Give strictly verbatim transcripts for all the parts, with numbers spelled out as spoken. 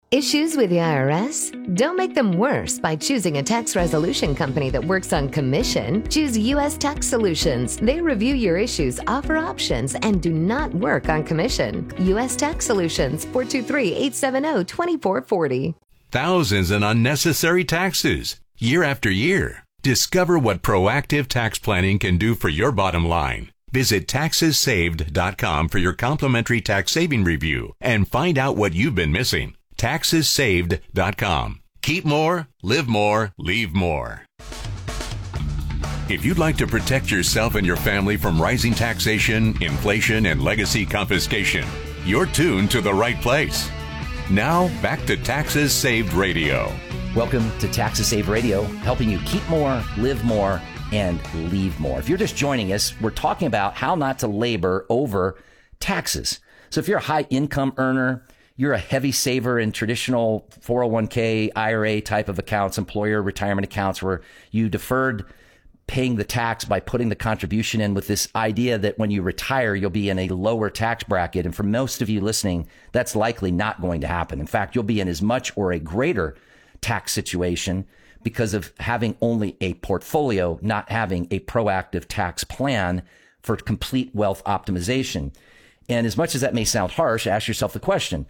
Issues with the I R S? Don't make them worse by choosing a tax resolution company that works on commission. Choose U S Tax Solutions. They review your issues, offer options, and do not work on commission. U S Tax Solutions, four two three, eight seven zero, two four four zero. Thousands in unnecessary taxes, year after year. Discover what proactive tax planning can do for your bottom line. Visit taxes saved dot com for your complimentary tax saving review and find out what you've been missing. taxes saved dot com. Keep more, live more, leave more. If you'd like to protect yourself and your family from rising taxation, inflation, and legacy confiscation, you're tuned to the right place. Now, back to Taxes Saved Radio. Welcome to Taxes Saved Radio, helping you keep more, live more, and leave more. If you're just joining us, we're talking about how not to labor over taxes. So if you're a high income earner, you're a heavy saver in traditional four oh one k, I R A type of accounts, employer retirement accounts, where you deferred paying the tax by putting the contribution in with this idea that when you retire, you'll be in a lower tax bracket. And for most of you listening, that's likely not going to happen. In fact, you'll be in as much or a greater tax situation because of having only a portfolio, not having a proactive tax plan for complete wealth optimization. And as much as that may sound harsh, ask yourself the question,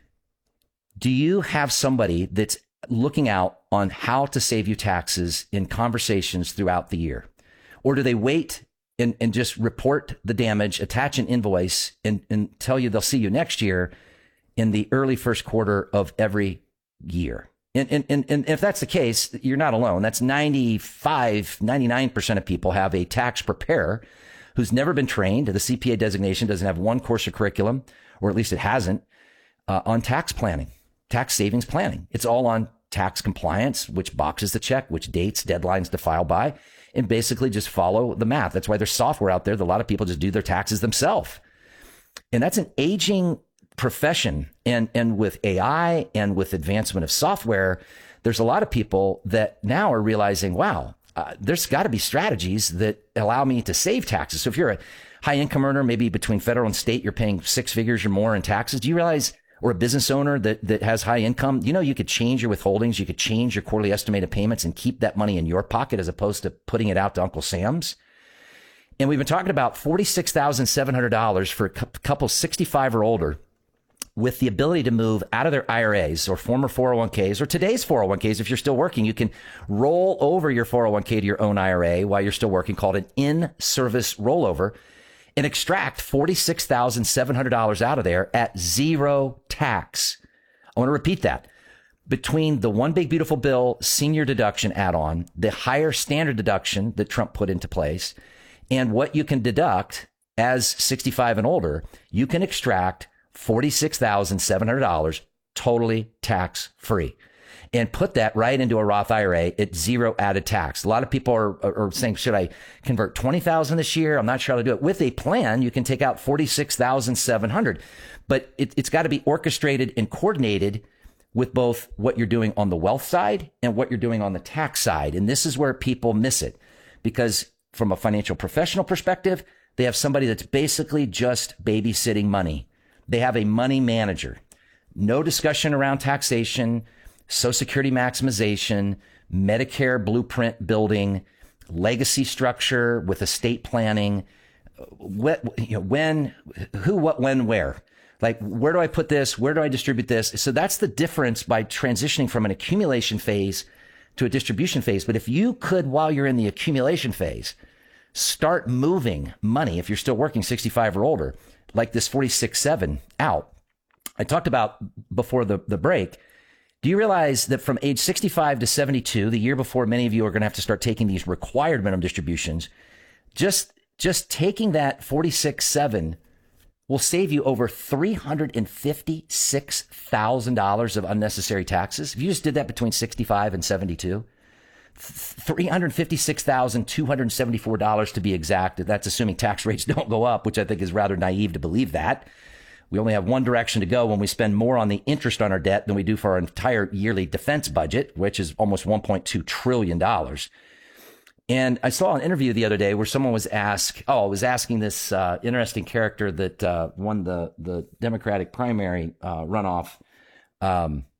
do you have somebody that's looking out on how to save you taxes in conversations throughout the year? Or do they wait and, and just report the damage, attach an invoice, and, and tell you they'll see you next year in the early first quarter of every year? And, and, and, and if that's the case, you're not alone. That's ninety-five, ninety-nine percent of people have a tax preparer who's never been trained. The C P A designation doesn't have one course or curriculum, or at least it hasn't, uh, on tax planning, tax savings planning. It's all on tax compliance, which boxes to check, which dates, deadlines to file by, and basically just follow the math. That's why there's software out there that a lot of people just do their taxes themselves. And that's an aging profession. And, and with A I and with advancement of software, there's a lot of people that now are realizing, wow, uh, there's got to be strategies that allow me to save taxes. So if you're a high income earner, maybe between federal and state, you're paying six figures or more in taxes. Do you realize, or a business owner that, that has high income, you know, you could change your withholdings. You could change your quarterly estimated payments and keep that money in your pocket as opposed to putting it out to Uncle Sam's. And we've been talking about forty-six thousand seven hundred dollars for a couple sixty-five or older with the ability to move out of their I R As or former four oh one k's or today's four oh one k's. If you're still working, you can roll over your four oh one k to your own I R A while you're still working, called an in-service rollover, and extract forty-six thousand seven hundred dollars out of there at zero tax. I want to repeat that. Between the One Big Beautiful Bill senior deduction add-on, the higher standard deduction that Trump put into place, and what you can deduct as sixty-five and older, you can extract forty-six thousand seven hundred dollars totally tax-free and put that right into a Roth I R A at zero added tax. A lot of people are, are, are saying, should I convert twenty thousand this year? I'm not sure how to do it. With a plan, you can take out forty-six thousand seven hundred dollars, but it, it's got to be orchestrated and coordinated with both what you're doing on the wealth side and what you're doing on the tax side. And this is where people miss it, because from a financial professional perspective, they have somebody that's basically just babysitting money. They have a money manager. No discussion around taxation, Social Security maximization, Medicare blueprint building, legacy structure with estate planning. What, you know, when, who, what, when, where? Like, where do I put this? Where do I distribute this? So that's the difference by transitioning from an accumulation phase to a distribution phase. But if you could, while you're in the accumulation phase, start moving money, if you're still working sixty-five or older, like this forty-six seven out. I talked about before the, the break. Do you realize that from age sixty-five to seventy-two, the year before many of you are going to have to start taking these required minimum distributions, just, just taking that forty-six seven will save you over three hundred fifty-six thousand dollars of unnecessary taxes. If you just did that between sixty-five and seventy-two, three hundred fifty-six thousand two hundred seventy-four dollars to be exact. That's assuming tax rates don't go up, which I think is rather naive to believe that. We only have one direction to go when we spend more on the interest on our debt than we do for our entire yearly defense budget, which is almost one point two trillion dollars. And I saw an interview the other day where someone was asked, oh, I was asking this uh, interesting character that uh, won the, the Democratic primary uh, runoff, um,